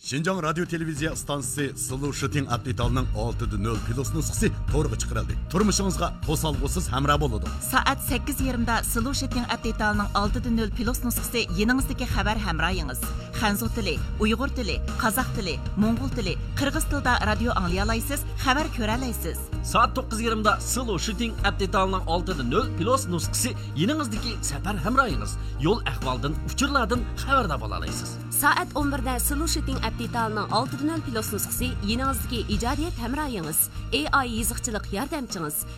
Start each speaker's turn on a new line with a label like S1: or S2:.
S1: Şinjan Radyo Televiziya stansiyasi Sulu Shooting update'ning 6.0 plus nusxasi to'g'ri chiqarildi. Turmushingizga to'salg'usiz hamroh bo'ladi.
S2: Soat 8:20 da Sulu Shooting update'ning 6.0 plus nusxasi yeningizdagi xabar hamrohingiz. Xanzu tili, Uyg'ur tili, Qozoq tili, Mo'ng'ul tili, Qirg'iz tilida radio anglay olasiz, xabar ko'ra olasiz.
S3: Soat 9:20 da Sulu Shooting update'ning 6.0 plus nusxasi yeningizdagi safar hamrohingiz. Yo'l ahvoldan, uchurlardan xabardor bo'la olasiz.
S4: Soat 11 da Sulu Shooting update'ning 6.0 plus nusxasi yeningizdagi ijodiyat hamrohingiz, AI yiziqchilik yordamchingiz.